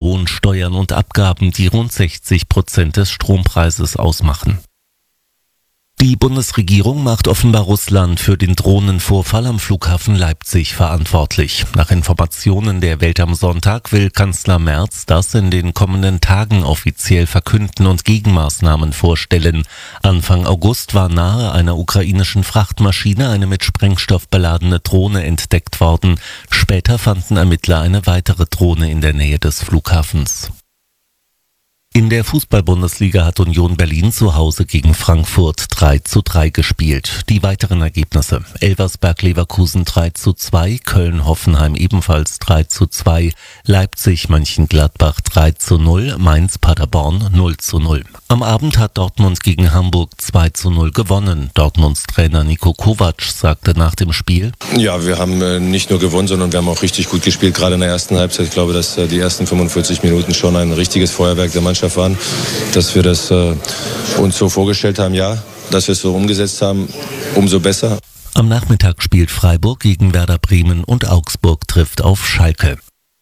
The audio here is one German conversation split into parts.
hohen Steuern und Abgaben, die rund 60% des Strompreises ausmachen. Die Bundesregierung macht offenbar Russland für den Drohnenvorfall am Flughafen Leipzig verantwortlich. Nach Informationen der Welt am Sonntag will Kanzler Merz das in den kommenden Tagen offiziell verkünden und Gegenmaßnahmen vorstellen. Anfang August war nahe einer ukrainischen Frachtmaschine eine mit Sprengstoff beladene Drohne entdeckt worden. Später fanden Ermittler eine weitere Drohne in der Nähe des Flughafens. In der Fußball-Bundesliga hat Union Berlin zu Hause gegen Frankfurt 3:3 gespielt. Die weiteren Ergebnisse: Elversberg-Leverkusen 3:2, Köln-Hoffenheim ebenfalls 3:2, Leipzig-Mönchengladbach 3:0, Mainz-Paderborn 0:0. Am Abend hat Dortmund gegen Hamburg 2:0 gewonnen. Dortmunds Trainer Niko Kovac sagte nach dem Spiel: Ja, wir haben nicht nur gewonnen, sondern wir haben auch richtig gut gespielt, gerade in der ersten Halbzeit. Ich glaube, dass die ersten 45 Minuten schon ein richtiges Feuerwerk der Mannschaft waren, dass wir das uns so vorgestellt haben, ja, dass wir es so umgesetzt haben, umso besser. Am Nachmittag spielt Freiburg gegen Werder Bremen und Augsburg trifft auf Schalke.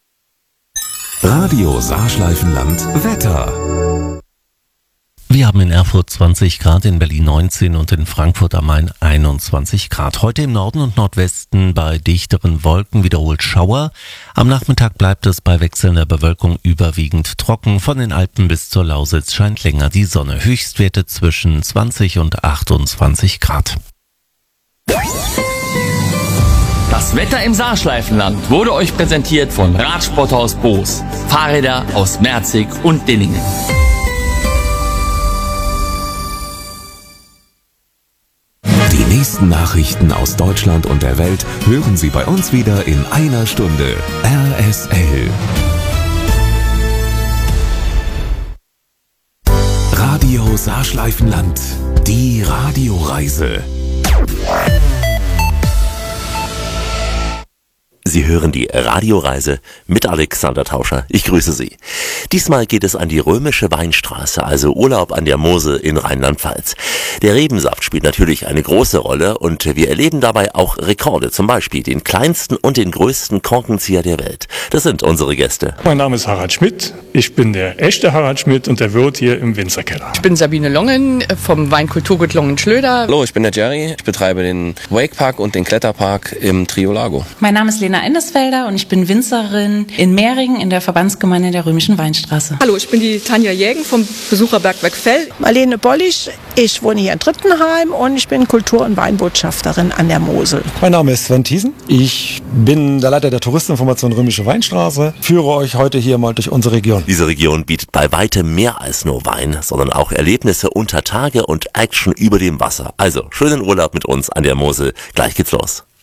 Radio Saarschleifenland Wetter. Wir haben in Erfurt 20 Grad, in Berlin 19 und in Frankfurt am Main 21 Grad. Heute im Norden und Nordwesten bei dichteren Wolken wiederholt Schauer. Am Nachmittag bleibt es bei wechselnder Bewölkung überwiegend trocken. Von den Alpen bis zur Lausitz scheint länger die Sonne. Höchstwerte zwischen 20 und 28 Grad. Das Wetter im Saarschleifenland wurde euch präsentiert von Radsporthaus Boos. Fahrräder aus Merzig und Dinningen. Die nächsten Nachrichten aus Deutschland und der Welt hören Sie bei uns wieder in einer Stunde. RSL. Radio Saarschleifenland. Die Radioreise. Sie hören die Radioreise mit Alexander Tauscher. Ich grüße Sie. Diesmal geht es an die Römische Weinstraße, also Urlaub an der Mosel in Rheinland-Pfalz. Der Rebensaft spielt natürlich eine große Rolle und wir erleben dabei auch Rekorde, zum Beispiel den kleinsten und den größten Korkenzieher der Welt. Das sind unsere Gäste. Mein Name ist Harald Schmidt. Ich bin der echte Harald Schmidt und der Wirt hier im Winzerkeller. Ich bin Sabine Longen vom Weinkulturgut Longen-Schlöder. Hallo, ich bin der Jerry. Ich betreibe den Wakepark und den Kletterpark im Trio Lago. Mein Name ist Lena Endesfelder und ich bin Winzerin in Mehringen in der Verbandsgemeinde der Römischen Weinstraße. Hallo, ich bin die Tanja Jägen vom Besucherbergwerk Fell. Marlene Bollig, ich wohne hier in Trittenheim und ich bin Kultur- und Weinbotschafterin an der Mosel. Mein Name ist Sven Thiesen. Ich bin der Leiter der Touristeninformation Römische Weinstraße. Führe euch heute hier mal durch unsere Region. Diese Region bietet bei weitem mehr als nur Wein, sondern auch Erlebnisse unter Tage und Action über dem Wasser. Also schönen Urlaub mit uns an der Mosel. Gleich geht's los.